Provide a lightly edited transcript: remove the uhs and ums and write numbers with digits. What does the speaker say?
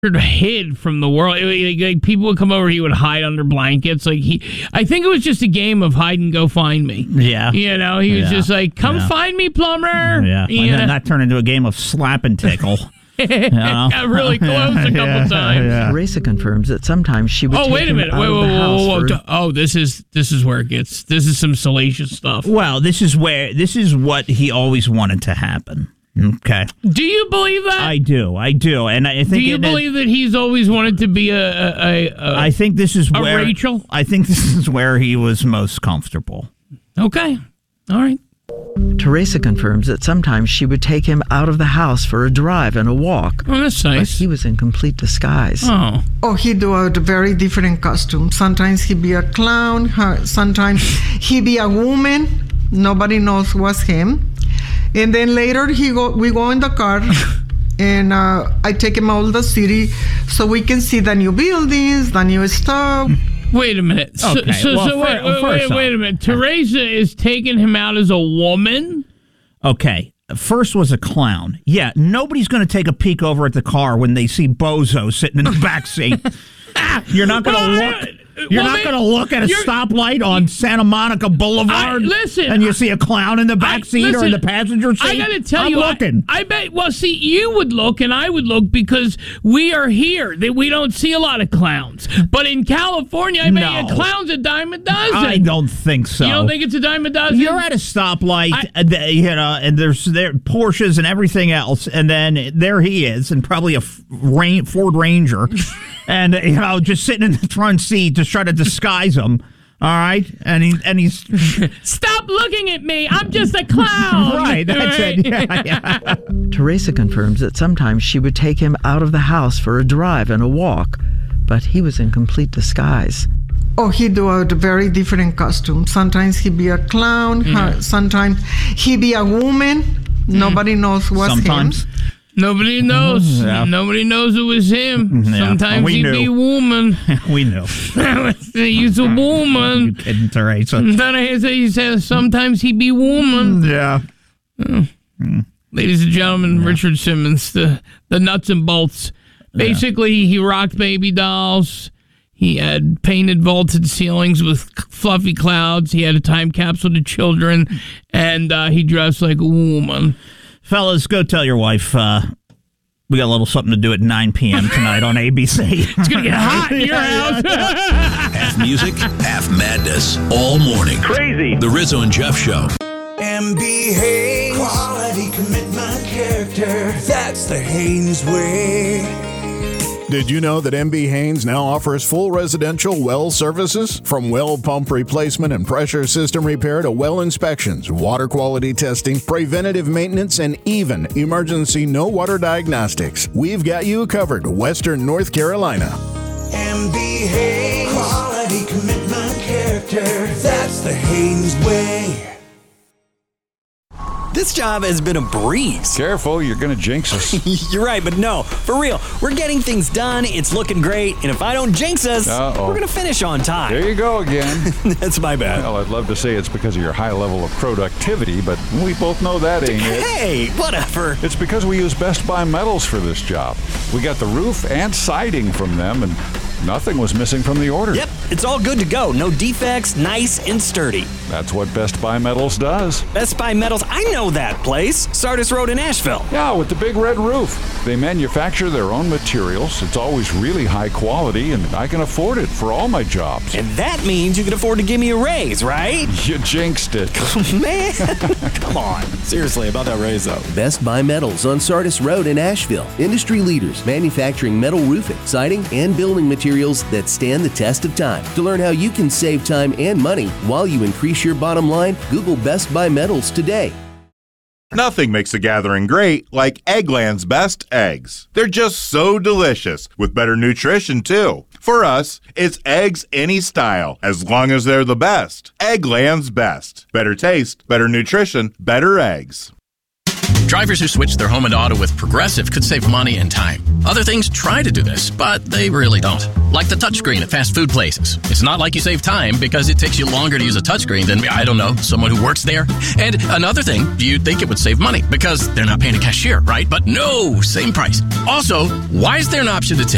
hid from the world. Like people would come over, he would hide under blankets. I think it was just a game of hide and go find me. Yeah. He was just like, come find me, plumber. Yeah. And then that turned into a game of slap and tickle. Got really close a couple times. Yeah. Teresa confirms that sometimes she would take him out of the house. Oh, this is where it gets. This is some salacious stuff. Well, this is what he always wanted to happen. Okay. Do you believe that? I do, and I think. Do you believe that he's always wanted to be I think this is where Rachel. I think this is where he was most comfortable. Okay. All right. Teresa confirms that sometimes she would take him out of the house for a drive and a walk. Oh, that's nice. But he was in complete disguise. Oh, he do a very different costume. Sometimes he be a clown. Sometimes he be a woman. Nobody knows what's him. And then later we go in the car and I take him out of the city so we can see the new buildings, the new stuff. Wait a minute. Wait a minute. Teresa is taking him out as a woman? Okay. First was a clown. Yeah, nobody's going to take a peek over at the car when they see Bozo sitting in the back seat. You're not going to look. You're not going to look at a stoplight on Santa Monica Boulevard and you see a clown in the back seat or in the passenger seat. I got to tell I'm looking. I bet, well, see, you would look and I would look because we are here. We don't see a lot of clowns. But in California, I bet a clown's a dime a dozen. I don't think so. You don't think it's a dime a dozen? You're at a stoplight, and there's Porsches and everything else, and then there he is, and probably a Ford Ranger, and just sitting in the front seat to try to disguise him. All right, and he's stop looking at me. I'm just a clown. Right, that's it. Yeah. Teresa confirms that sometimes she would take him out of the house for a drive and a walk, but he was in complete disguise. Oh, he do a very different costume. Sometimes he be a clown. Sometimes he be a woman. Nobody knows what's him. Nobody knows. Yeah. Nobody knows it was him. Yeah. Sometimes he'd be a woman. We knew. He's a woman. You kidding, Teresa? He says sometimes he'd be a woman. Yeah. Ladies and gentlemen, Richard Simmons, the nuts and bolts. Basically, he rocked baby dolls. He had painted vaulted ceilings with fluffy clouds. He had a time capsule to children. And he dressed like a woman. Fellas, go tell your wife we got a little something to do at 9 p.m. tonight on ABC. It's going to get hot in your house. Half music, half madness, all morning. Crazy. The Rizzo and Jeff Show. MB Haynes. Quality, commitment, character. That's the Haynes way. Did you know that MB Haynes now offers full residential well services? From well pump replacement and pressure system repair to well inspections, water quality testing, preventative maintenance, and even emergency no water diagnostics. We've got you covered, Western North Carolina. MB Haynes. Quality, commitment, character. That's the Haynes way. This job has been a breeze. Careful, you're going to jinx us. You're right, but no, for real. We're getting things done, it's looking great, and if I don't jinx us, we're going to finish on time. There you go again. That's my bad. Well, I'd love to say it's because of your high level of productivity, but we both know that ain't it. Hey, whatever. It's because we use Best Buy Metals for this job. We got the roof and siding from them, and nothing was missing from the order. Yep, it's all good to go. No defects, nice and sturdy. That's what Best Buy Metals does. Best Buy Metals, I know that place. Sardis Road in Asheville. Yeah, with the big red roof. They manufacture their own materials. It's always really high quality, and I can afford it for all my jobs. And that means you can afford to give me a raise, right? You jinxed it. Man, come on. Seriously, about that raise, though. Best Buy Metals on Sardis Road in Asheville. Industry leaders manufacturing metal roofing, siding, and building materials that stand the test of time. To learn how you can save time and money while you increase your bottom line, Google Best Buy Metals today. Nothing makes a gathering great like Eggland's Best Eggs. They're just so delicious, with better nutrition too. For us, it's eggs any style, as long as they're the best. Eggland's Best. Better taste, better nutrition, better eggs. Drivers who switch their home and auto with Progressive could save money and time. Other things try to do this, but they really don't. Like the touchscreen at fast food places. It's not like you save time because it takes you longer to use a touchscreen than, I don't know, someone who works there. And another thing, you'd think it would save money because they're not paying a cashier, right? But no, same price. Also, why is there an option to tip?